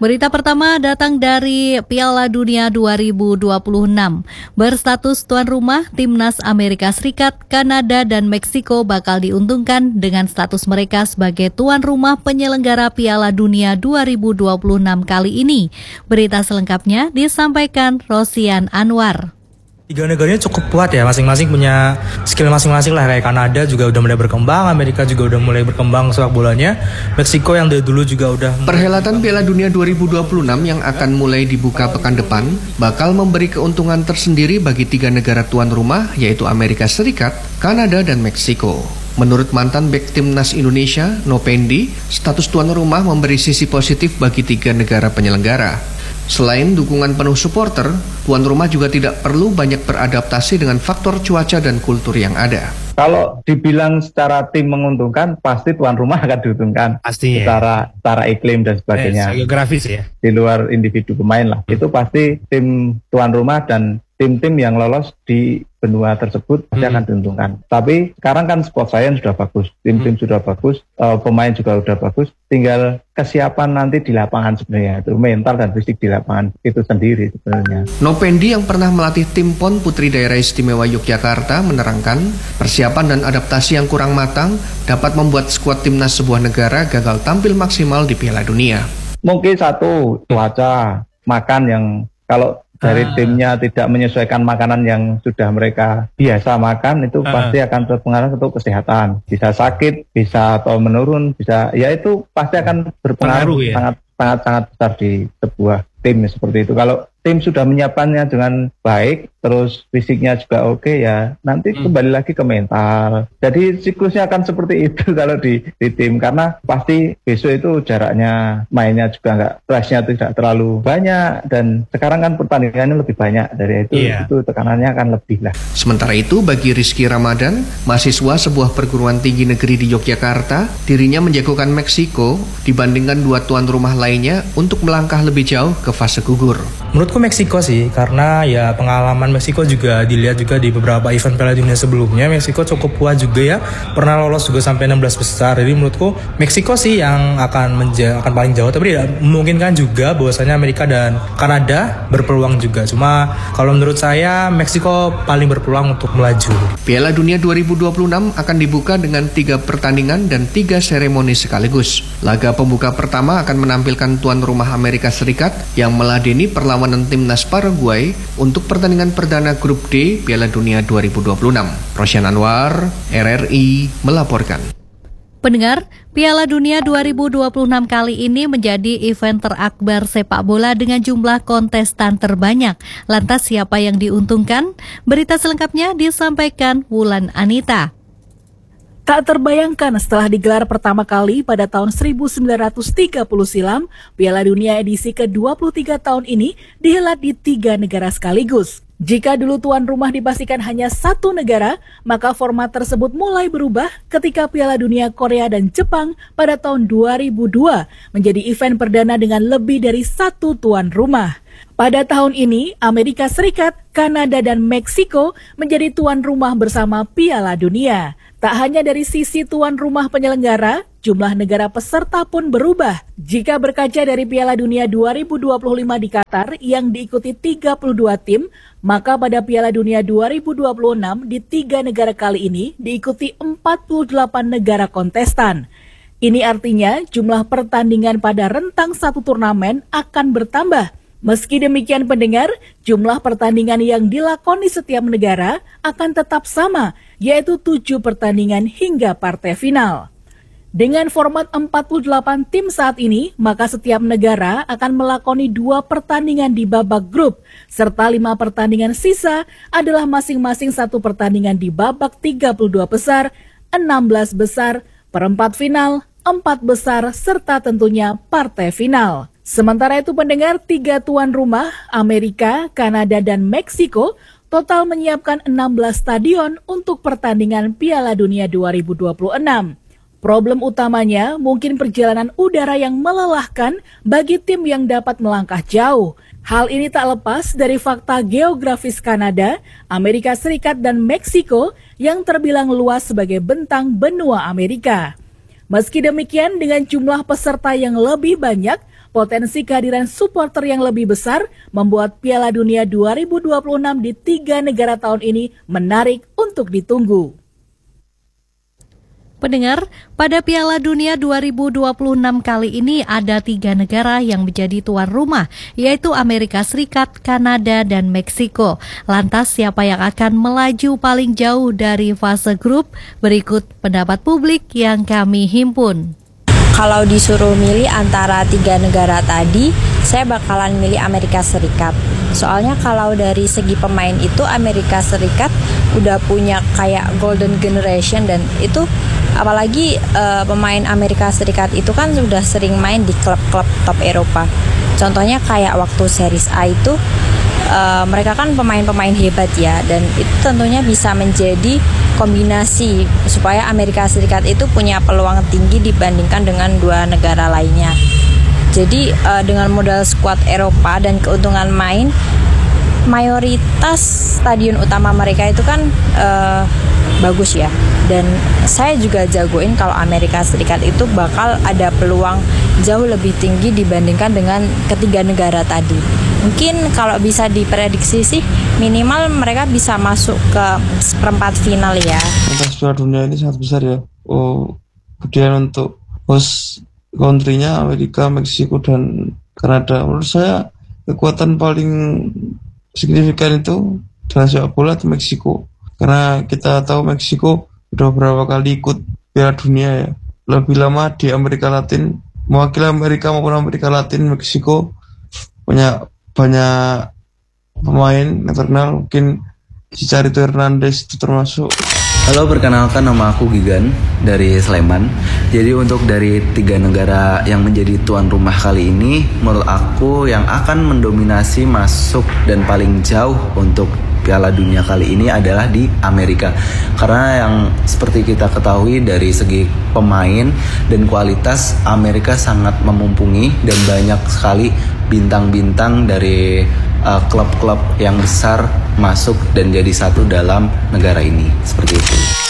Berita pertama datang dari Piala Dunia 2026. Berstatus tuan rumah, Timnas Amerika Serikat, Kanada, dan Meksiko bakal diuntungkan dengan status mereka sebagai tuan rumah penyelenggara Piala Dunia 2026 kali ini. Berita selengkapnya disampaikan Rosian Anwar. Tiga negaranya cukup kuat ya, masing-masing punya skill masing-masing lah. Kayak Kanada juga udah mulai berkembang, Amerika juga udah mulai berkembang sepak bolanya, Meksiko yang dari dulu juga udah. Perhelatan Piala Dunia 2026 yang akan mulai dibuka pekan depan bakal memberi keuntungan tersendiri bagi tiga negara tuan rumah, yaitu Amerika Serikat, Kanada, dan Meksiko. Menurut mantan bek timnas Indonesia, Nopendi, status tuan rumah memberi sisi positif bagi tiga negara penyelenggara. Selain dukungan penuh supporter, tuan rumah juga tidak perlu banyak beradaptasi dengan faktor cuaca dan kultur yang ada. Kalau dibilang secara tim menguntungkan, pasti tuan rumah akan diuntungkan. Pasti ya. Secara iklim dan sebagainya. Geografis ya. Di luar individu pemain lah. Itu pasti tim tuan rumah dan tim-tim yang lolos di benua tersebut pasti akan diuntungkan. Tapi sekarang kan sport science sudah bagus, tim-tim sudah bagus, pemain juga sudah bagus. Tinggal kesiapan nanti di lapangan sebenarnya, itu mental dan fisik di lapangan itu sendiri sebenarnya. Nopendi yang pernah melatih tim PON Putri Daerah Istimewa Yogyakarta menerangkan persiapan dan adaptasi yang kurang matang dapat membuat skuad timnas sebuah negara gagal tampil maksimal di Piala Dunia. Mungkin satu, cuaca, makan yang kalau dari timnya tidak menyesuaikan makanan yang sudah mereka biasa makan, itu pasti akan berpengaruh untuk kesehatan. Bisa sakit, bisa atau menurun, bisa, ya itu pasti akan berpengaruh ya? sangat besar di sebuah tim seperti itu. Kalau tim sudah menyiapkannya dengan baik, terus fisiknya juga oke, ya nanti kembali lagi ke mental. Jadi siklusnya akan seperti itu kalau di tim, karena pasti besok itu jaraknya mainnya juga nggak, stressnya tidak terlalu banyak, dan sekarang kan pertandingannya lebih banyak dari itu tekanannya akan lebih lah. Sementara itu bagi Rizky Ramadan, mahasiswa sebuah perguruan tinggi negeri di Yogyakarta, dirinya menjagokan Meksiko dibandingkan dua tuan rumah lainnya untuk melangkah lebih jauh ke fase gugur. Menurutku Meksiko sih, karena ya pengalaman Meksiko juga dilihat juga di beberapa event Piala Dunia sebelumnya. Meksiko cukup kuat juga ya, pernah lolos juga sampai 16 besar. Jadi menurutku Meksiko sih yang akan paling jauh. Tapi ya, memungkinkan juga bahwasanya Amerika dan Kanada berpeluang juga. Cuma kalau menurut saya Meksiko paling berpeluang untuk melaju. Piala Dunia 2026 akan dibuka dengan 3 pertandingan dan 3 seremoni sekaligus. Laga pembuka pertama akan menampilkan tuan rumah Amerika Serikat yang meladeni perlawanan timnas Paraguay untuk pertandingan perdana grup D Piala Dunia 2026. Rosian Anwar, RRI melaporkan. Pendengar, Piala Dunia 2026 kali ini menjadi event terakbar sepak bola dengan jumlah kontestan terbanyak. Lantas siapa yang diuntungkan? Berita selengkapnya disampaikan Wulan Anita. Tak terbayangkan setelah digelar pertama kali pada tahun 1930 silam, Piala Dunia edisi ke-23 tahun ini dihelat di 3 negara sekaligus. Jika dulu tuan rumah dipastikan hanya 1 negara, maka format tersebut mulai berubah ketika Piala Dunia Korea dan Jepang pada tahun 2002 menjadi event perdana dengan lebih dari 1 tuan rumah. Pada tahun ini, Amerika Serikat, Kanada, dan Meksiko menjadi tuan rumah bersama Piala Dunia. Tak hanya dari sisi tuan rumah penyelenggara, jumlah negara peserta pun berubah. Jika berkaca dari Piala Dunia 2025 di Qatar yang diikuti 32 tim, maka pada Piala Dunia 2026 di 3 negara kali ini diikuti 48 negara kontestan. Ini artinya jumlah pertandingan pada rentang 1 turnamen akan bertambah. Meski demikian pendengar, jumlah pertandingan yang dilakoni setiap negara akan tetap sama, yaitu 7 pertandingan hingga partai final. Dengan format 48 tim saat ini, maka setiap negara akan melakoni 2 pertandingan di babak grup, serta 5 pertandingan sisa adalah masing-masing 1 pertandingan di babak 32 besar, 16 besar, perempat final, 4 besar, serta tentunya partai final. Sementara itu pendengar, 3 tuan rumah, Amerika, Kanada, dan Meksiko, total menyiapkan 16 stadion untuk pertandingan Piala Dunia 2026. Problem utamanya mungkin perjalanan udara yang melelahkan bagi tim yang dapat melangkah jauh. Hal ini tak lepas dari fakta geografis Kanada, Amerika Serikat, dan Meksiko yang terbilang luas sebagai bentang benua Amerika. Meski demikian, dengan jumlah peserta yang lebih banyak, Potensi kehadiran supporter yang lebih besar membuat Piala Dunia 2026 di 3 negara tahun ini menarik untuk ditunggu. Pendengar, pada Piala Dunia 2026 kali ini ada 3 negara yang menjadi tuan rumah, yaitu Amerika Serikat, Kanada, dan Meksiko. Lantas siapa yang akan melaju paling jauh dari fase grup? Berikut pendapat publik yang kami himpun. Kalau disuruh milih antara 3 negara tadi, saya bakalan milih Amerika Serikat. Soalnya kalau dari segi pemain itu Amerika Serikat udah punya kayak golden generation, dan itu apalagi pemain Amerika Serikat itu kan sudah sering main di klub-klub top Eropa. Contohnya kayak waktu Series A itu mereka kan pemain-pemain hebat ya, dan itu tentunya bisa menjadi kombinasi supaya Amerika Serikat itu punya peluang tinggi dibandingkan dengan 2 negara lainnya. Jadi dengan modal skuad Eropa dan keuntungan main, mayoritas stadion utama mereka itu kan bagus ya. Dan saya juga jagoin kalau Amerika Serikat itu bakal ada peluang jauh lebih tinggi dibandingkan dengan ketiga negara tadi. Mungkin kalau bisa diprediksi sih minimal mereka bisa masuk ke seperempat final ya. Pentas Piala Dunia ini sangat besar ya. Kemudian untuk host country-nya Amerika, Meksiko, dan Kanada. Menurut saya kekuatan paling signifikan itu dalam sepak bola itu Meksiko. Karena kita tahu Meksiko udah beberapa kali ikut Piala Dunia ya. Lebih lama di Amerika Latin, mewakili Amerika maupun Amerika Latin. Meksiko punya banyak pemain yang terkenal, mungkin Chicharito Hernandez itu termasuk. Halo, perkenalkan nama aku Gigan dari Sleman. Jadi untuk dari 3 negara yang menjadi tuan rumah kali ini, menurut aku yang akan mendominasi masuk dan paling jauh untuk Piala Dunia kali ini adalah di Amerika. Karena yang seperti kita ketahui dari segi pemain dan kualitas, Amerika sangat memumpuni dan banyak sekali bintang-bintang dari klub-klub yang besar masuk dan jadi satu dalam negara ini. Seperti itu.